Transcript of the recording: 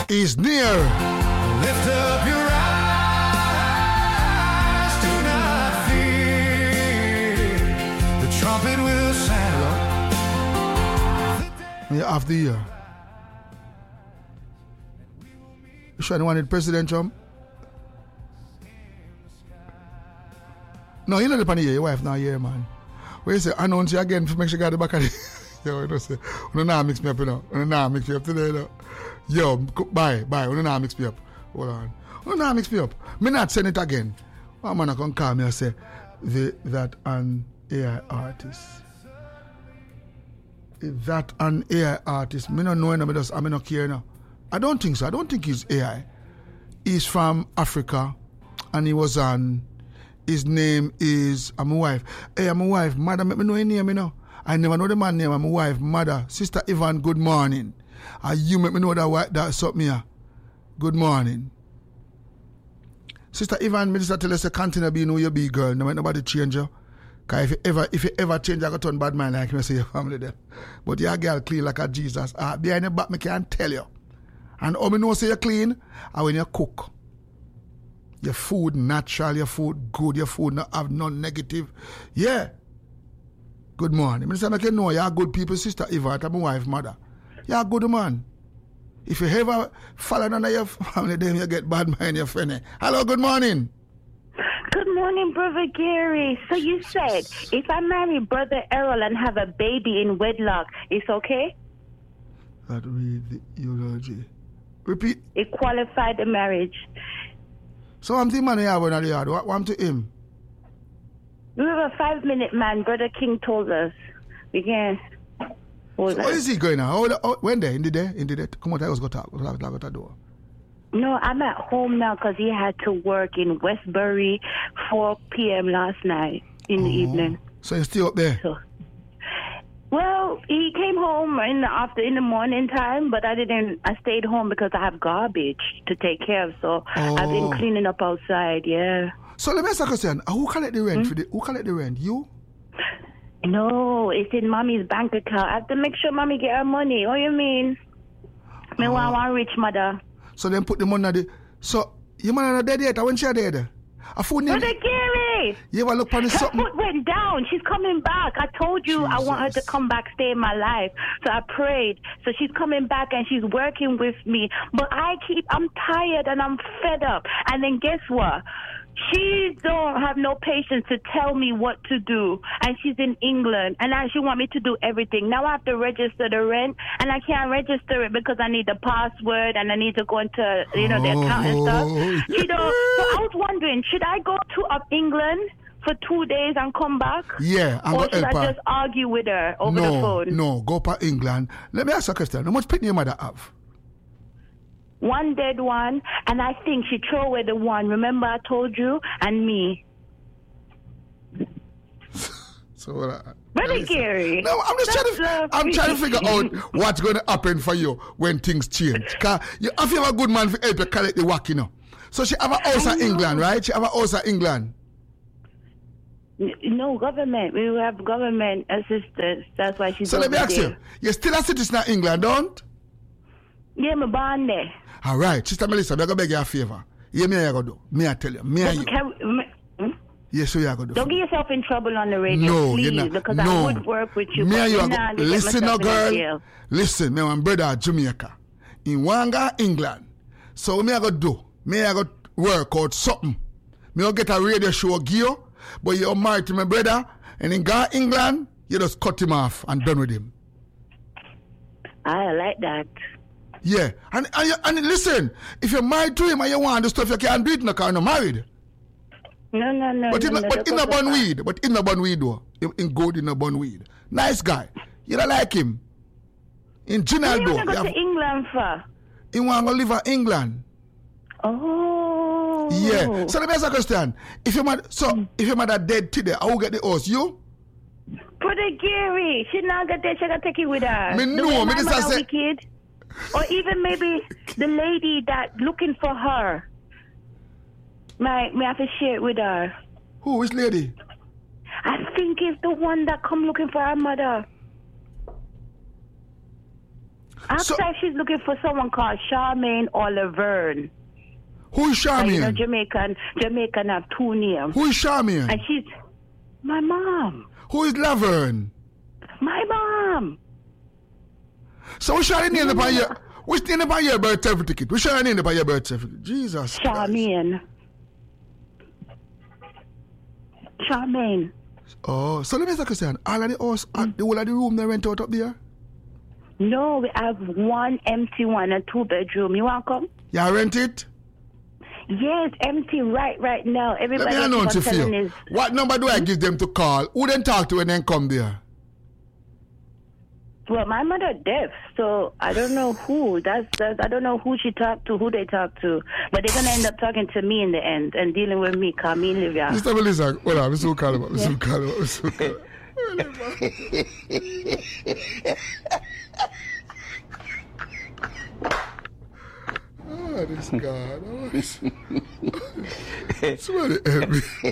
is near. Lift up your eyes, do not fear. The trumpet will sound. Half the year. You sure you wanted President Trump? No, you know the year. Your wife not here, man. Where you say announce you again to make sure you got the back of the. Yo, you know say, you don't mix me up, you know. You don't mix me up today, you know. Yo, bye. You don't mix me up. Hold on. You don't mix me up. Me not send it again. One man can call me and say that an AI artist. That an AI artist. Me not know him, I not care now. I don't think so. I don't think he's AI. He's from Africa and he was on. His name is, I'm a wife. Hey, I'm a wife. Mother, make me know your name, you know. I never know the man's name. I'm a wife. Mother, Sister Yvonne, good morning. And you make me know that's something here. Good morning. Sister Yvonne, me just tell us, continue being who you be, girl. No make nobody change you. Because if you ever change, I got turn bad man like me, say your family there. But your girl clean like a Jesus. Behind the back, me can't tell you. And how me know say you're clean? And when you cook. Your food natural, your food good, your food not have none negative. Yeah. Good morning. I say, I know you're good people, Sister Yvonne, I'm my wife, mother. You're a good man. If you ever fall under your family, then you get bad mind, your friend. Hello, good morning. Good morning, Brother Gary. So you said, if I marry Brother Errol and have a baby in wedlock, it's okay? That read the eulogy. Repeat. It qualified the marriage. So I'm thinking man you have on the yard. What want to him? We have a 5-minute man. Brother King told us. We can. So where is he going now? When there? In the day? Come on, I was going to talk. At the door. No, I'm at home now because he had to work in Westbury 4 p.m. last night in the evening. So you're still up there? Well, he came home in the morning time, but I stayed home because I have garbage to take care of. So I've been cleaning up outside. Yeah. So let me ask a question. Who collect the rent who collect the rent? You? No, it's in mommy's bank account. I have to make sure mommy get her money. What do you mean? Me want one rich mother. So then put the money on the. So your man not dead yet? When she dead? Brother Gary! You ever look on her something? foot went down. She's coming back. I told you I want her to come back, stay in my life. So I prayed. So she's coming back and she's working with me. But I'm tired and I'm fed up. And then guess what? She don't have no patience to tell me what to do. And she's in England. And now she want me to do everything. Now I have to register the rent. And I can't register it because I need the password and I need to go into, the account and stuff. So I was wondering, should I go to England for 2 days and come back? Yeah. Or should I just argue with her over the phone? No, go to England. Let me ask you a question. How much penny your mother have? One dead one, and I think she threw away the one. Remember I told you? And me. Brother Gary. No, I'm just trying to figure out what's going to happen for you when things change. Because you have a good man for help you collect the work, So she have a house in England, right? She have a house in England. No, government. We have government assistance. That's why she's. So let me ask you. You're still a citizen of England, don't? Yeah, I'm born there. All right, Sister Melissa, I'm going to beg you a favor. Yeah, me I go do. Me I tell you. Me and you. Yes, so you are going to do. Don't get yourself in trouble on the radio, please, you're not. because I would work with you. Me and you are going to. Listen, no, girl. Listen, me and my brother at Jamaica. In Wanga, England. So me I go do. Me I go work out something. Me I get a radio show gear, but you're married to my brother, and in England, you just cut him off and done with him. I like that. Yeah, and listen, if you're married to him and you want the stuff, you can't do it because you're not married. No. But in the bun weed though. In gold in the bun weed. Nice guy. You don't like him. In General though. What do you want to go to England for? He want to live in England. Oh. Yeah. So let me ask a question. If your mother dead today, I will get the house. You? Brother Gary, she not get there, she got to take it with her. Me no, me just say wicked. Or even maybe the lady that looking for her. May have to share it with her. Who? Which lady? I think it's the one that come looking for her mother. Ask her if she's looking for someone called Charmaine or Laverne. Who is You know, Charmaine? Jamaican have two names. Who is Charmaine? And she's my mom. Who is Laverne? My mom. So which are the name upon your which name upon your birth certificate? Which are the name upon your birth certificate? Jesus Christ. Charmaine. Oh, so let me ask you a question. All of the house, the whole of the room they rent out up there? No, we have one empty one, a 2-bedroom. You want to come? You rent it? Yes, empty right now. Everybody Let me announce it keep for on telling you. us. What number do I give them to call? Who then talk to when they come there? Well, my mother deaf, so I don't know who. I don't know who she talked to, who they talked to. But they're gonna end up talking to me in the end and dealing with me, Carmine Livia. Mr. Melissa, hold on, I'm so calm about. Oh, this God. Somebody help me.